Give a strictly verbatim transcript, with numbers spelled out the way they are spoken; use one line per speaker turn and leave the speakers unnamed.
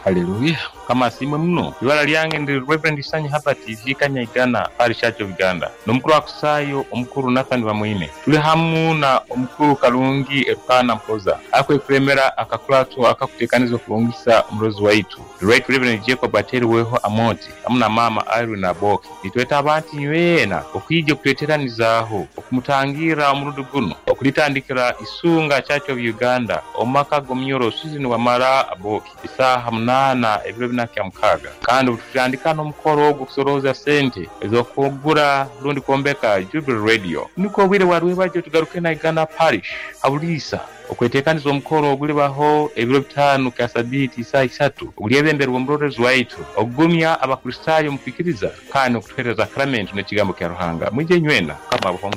Haleluya. Kama simwe mno ibara lyange ndi Reverend Sanya hapa T V Kanyigana Parish Church of Uganda nomukuru akusayo omukuru Nathan Bamwine tuli hamu na omukuru Kalungi Elkana Mpoza akwe kuremera akakulatu akakutekanizo kulungisa umurozi waitu Right Reverend Jacob Ateri weho Amoti amuna mama Irene na Boki nitweta abantu nywena okwijje kuteteranizaho okumutangira umurudu guno okulitandikira isunga Church of Uganda omaka gomnyoro season wa mara Aboki isaha munana ebiro binakya mukaga kandi tutandika no mukoro gusoroza sente ezokugura lundi kombeka Jubilee Radio niko bwire warwe baje tugaruke na Uganda Parish abulisa okwetekaniza omukoro oguli baho ebiro bitano kasabiti saa isatu ogulyebemberwa omurorezi waitu ogumya abakristayo mukikiriza kandi okutwereza sacrament ne kigambo kya Ruhanga muje nywena kama